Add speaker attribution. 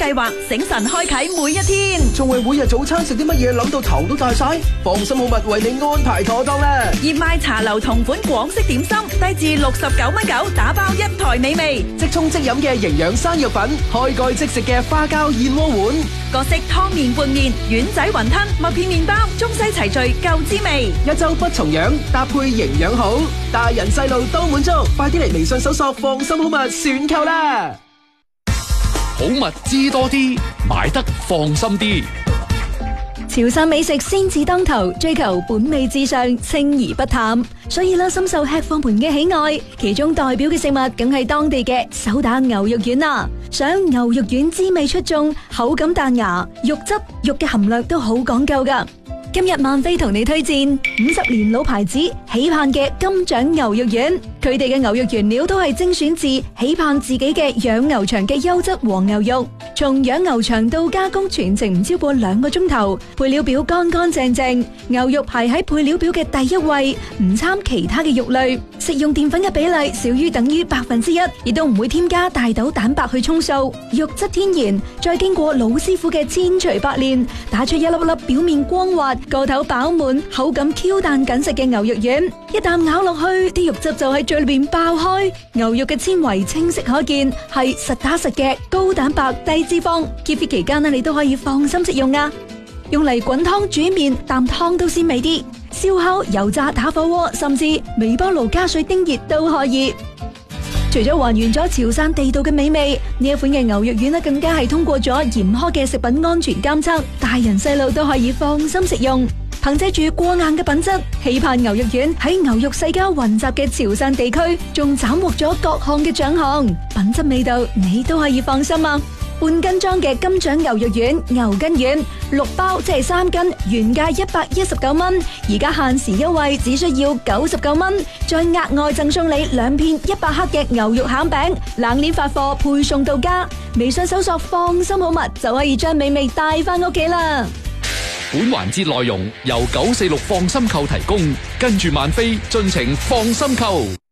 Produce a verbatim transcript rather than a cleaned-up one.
Speaker 1: 計劃，醒神開啟每一天。
Speaker 2: 仲為每日早餐食啲乜嘢諗到頭都大晒？放心好物為你安排妥當啦！
Speaker 1: 熱賣茶樓同款廣式點心，低至六十九蚊九，打包一台美味。
Speaker 2: 即沖即飲嘅營養生肉品，開蓋即食嘅花膠燕窩碗，
Speaker 1: 各式湯麵拌麵、丸仔雲吞、麥片麵包，中西齊聚夠滋味。
Speaker 2: 一周不重樣，搭配營養好，大人細路都滿足。快啲嚟微信搜索放心好物選購啦！
Speaker 3: 好物知多啲，買得放心啲。
Speaker 4: 潮汕美食先至當頭，追求本味至上，清而不淡，所以啦，深受吃貨們嘅喜愛。其中代表嘅食物，梗係當地嘅手打牛肉丸啦。想牛肉丸滋味出眾，口感彈牙，肉汁肉嘅含量都好講究噶。今日萬飛同你推薦五十年老牌子喜盼嘅金獎牛肉丸，佢哋嘅牛肉原料都係精選自喜盼自己嘅養牛場嘅優質黃牛肉，從養牛場到加工全程唔超過兩個鐘頭，配料表乾乾淨淨，牛肉排喺配料表嘅第一位，唔參其他嘅肉類，食用澱粉嘅比例少於等於百分之一，亦都唔會添加大豆蛋白去沖數，肉質天然，再經過老師傅嘅千錘百煉，打出一粒粒表面光滑，個頭飽滿，口感 Q 彈緊實嘅牛肉丸，一啖咬落去，啲肉汁就喺嘴裏邊爆開，牛肉嘅纖維清晰可見，係實打實嘅高蛋白低脂肪。結婚期間呢，你都可以放心食用啊！用嚟滾湯煮麵，啖湯都鮮美啲。燒烤、油炸、打火鍋，甚至微波爐加水叮熱都可以。除咗還原咗潮汕地道嘅美味，呢一款嘅牛肉丸呢，更加係通過咗嚴苛嘅食品安全監測，大人細路都可以放心食用。憑借住過硬嘅品質，喜盼牛肉丸喺牛肉世家混雜嘅潮汕地區，仲斬獲咗各項嘅獎項，品質味道你都可以放心啊！半斤裝嘅金獎牛肉丸、牛筋丸，六包即係三斤，原價一百一十九蚊，而家限時優惠只需要九十九蚊，再額外贈送你兩片一百克嘅牛肉餡餅，冷鏈發貨配送到家。微信搜索放心好物就可以將美味帶翻屋企啦。
Speaker 3: 本環節內容由九四六放心購提供，跟住萬飛盡情放心購。